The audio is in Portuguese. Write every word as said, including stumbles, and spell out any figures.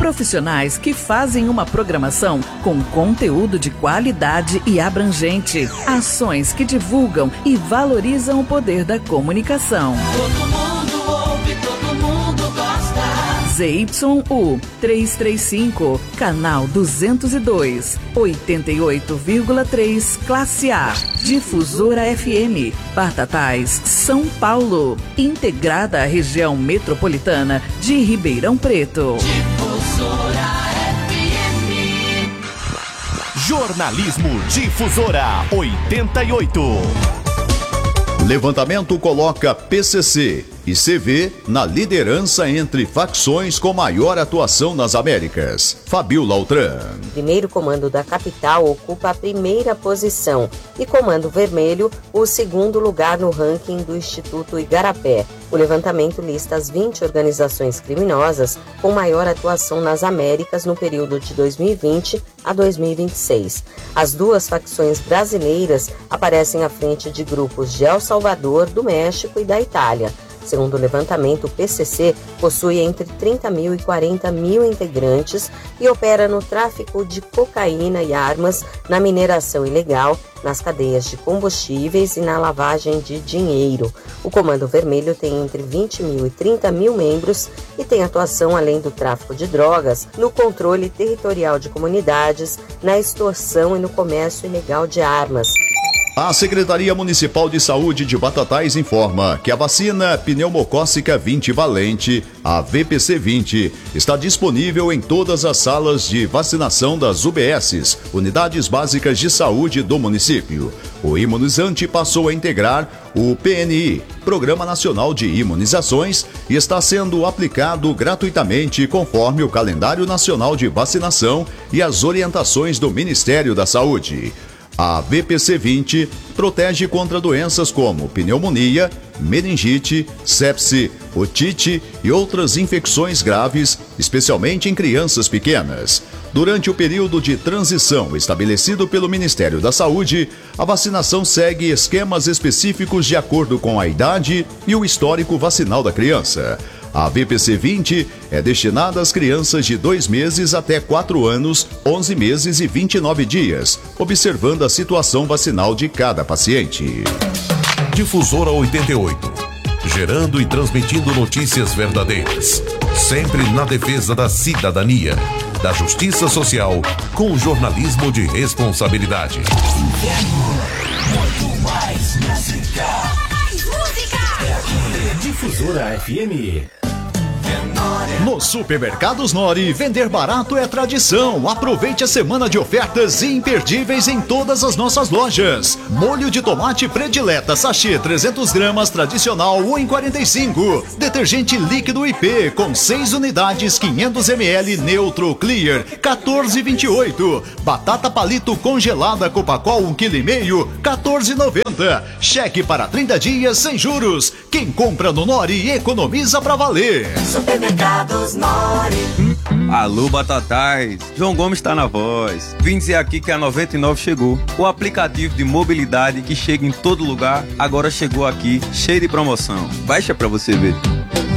Profissionais que fazem uma programação com conteúdo de qualidade e abrangente. Ações que divulgam e valorizam o poder da comunicação. Todo mundo ouve, todo mundo gosta. Z Y U trezentos e trinta e cinco, canal duzentos e dois, oitenta e oito vírgula três, classe A. Difusora F M, Batatais, São Paulo. Integrada à região metropolitana de Ribeirão Preto. Difusora F M. Jornalismo Difusora oitenta e oito. Levantamento coloca P C C e C V na liderança entre facções com maior atuação nas Américas. Fabiola Altran. Primeiro Comando da capital ocupa a primeira posição e Comando Vermelho o segundo lugar no ranking do Instituto Igarapé. O levantamento lista as vinte organizações criminosas com maior atuação nas Américas no período de dois mil e vinte a dois mil e vinte e seis. As duas facções brasileiras aparecem à frente de grupos de El Salvador, do México e da Itália. Segundo o levantamento, o P C C possui entre trinta mil e quarenta mil integrantes e opera no tráfico de cocaína e armas, na mineração ilegal, nas cadeias de combustíveis e na lavagem de dinheiro. O Comando Vermelho tem entre vinte mil e trinta mil membros e tem atuação, além do tráfico de drogas, no controle territorial de comunidades, na extorsão e no comércio ilegal de armas. A Secretaria Municipal de Saúde de Batatais informa que a vacina pneumocócica vinte valente, a V P C vinte, está disponível em todas as salas de vacinação das U B Ss, Unidades Básicas de Saúde do município. O imunizante passou a integrar o P N I, Programa Nacional de Imunizações, e está sendo aplicado gratuitamente conforme o calendário nacional de vacinação e as orientações do Ministério da Saúde. A V P C vinte protege contra doenças como pneumonia, meningite, sepse, otite e outras infecções graves, especialmente em crianças pequenas. Durante o período de transição estabelecido pelo Ministério da Saúde, a vacinação segue esquemas específicos de acordo com a idade e o histórico vacinal da criança. A V P C vinte é destinada às crianças de dois meses até quatro anos, onze meses e vinte e nove dias, observando a situação vacinal de cada paciente. Difusora oitenta e oito. Gerando e transmitindo notícias verdadeiras. Sempre na defesa da cidadania, da justiça social, com jornalismo de responsabilidade. Muito mais música. Difusora F M. Nos supermercados Nori, vender barato é tradição. Aproveite a semana de ofertas imperdíveis em todas as nossas lojas. Molho de tomate predileta sachê trezentos gramas tradicional um real e quarenta e cinco centavos. Detergente líquido I P com seis unidades quinhentos mililitros neutro clear quatorze reais e vinte e oito centavos. Batata palito congelada Copacol um vírgula cinco quilos quatorze reais e noventa centavos. Cheque para trinta dias sem juros. Quem compra no Nori economiza pra valer. Supermercados Nori. Alô, Batatais, João Gomes está na voz. Vim dizer aqui que a noventa e nove chegou. O aplicativo de mobilidade que chega em todo lugar, agora chegou aqui, cheio de promoção. Baixa pra você ver.